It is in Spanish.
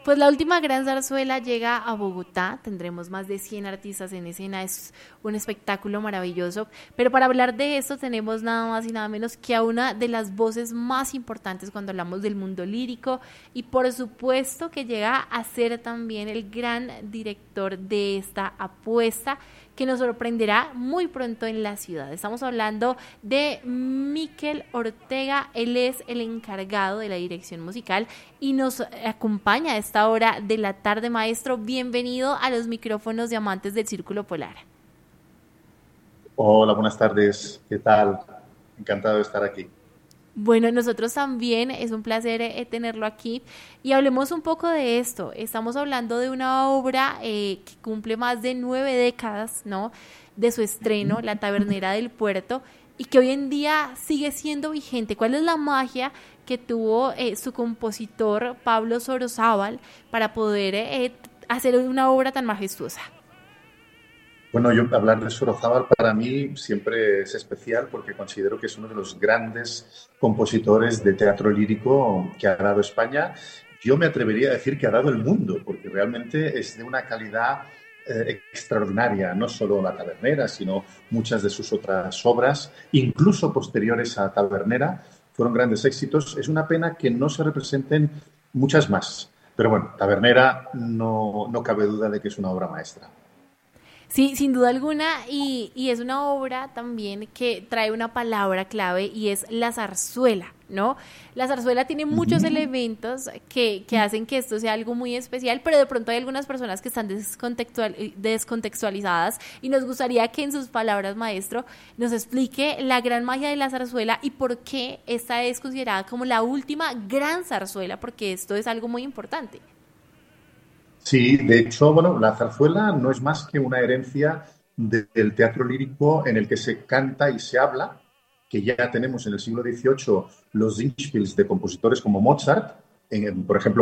Pues la última gran zarzuela llega a Bogotá, tendremos más de 100 artistas en escena, es un espectáculo maravilloso, pero para hablar de esto tenemos nada más y nada menos que a una de las voces más importantes cuando hablamos del mundo lírico y por supuesto que llega a ser también el gran director de esta apuesta que nos sorprenderá muy pronto en la ciudad. Estamos hablando de Miquel Ortega, él es el encargado de la dirección musical y nos acompaña a esta hora de la tarde. Maestro, bienvenido a los micrófonos de Amantes del Círculo Polar. Hola, buenas tardes. ¿Qué tal? Encantado de estar aquí. Bueno, nosotros también, es un placer tenerlo aquí y hablemos un poco de esto. Estamos hablando de una obra que cumple más de 9 décadas, ¿no? De su estreno, La Tabernera del Puerto, y que hoy en día sigue siendo vigente. ¿Cuál es la magia que tuvo su compositor Pablo Sorozábal para poder hacer una obra tan majestuosa? Bueno, yo hablar de Sorozábal para mí siempre es especial porque considero que es uno de los grandes compositores de teatro lírico que ha dado España. Yo me atrevería a decir que ha dado el mundo, porque realmente es de una calidad extraordinaria, no solo La Tabernera, sino muchas de sus otras obras, incluso posteriores a Tabernera, fueron grandes éxitos. Es una pena que no se representen muchas más, pero bueno, Tabernera no cabe duda de que es una obra maestra. Sí, sin duda alguna, y es una obra también que trae una palabra clave y es la zarzuela, ¿no? La zarzuela tiene muchos Ujú. elementos que hacen que esto sea algo muy especial, pero de pronto hay algunas personas que están descontextualizadas y nos gustaría que en sus palabras, maestro, nos explique la gran magia de la zarzuela y por qué esta es considerada como la última gran zarzuela, porque esto es algo muy importante. Sí, de hecho, bueno, la zarzuela no es más que una herencia del teatro lírico en el que se canta y se habla, que ya tenemos en el siglo XVIII los Singspiels de compositores como Mozart, por ejemplo,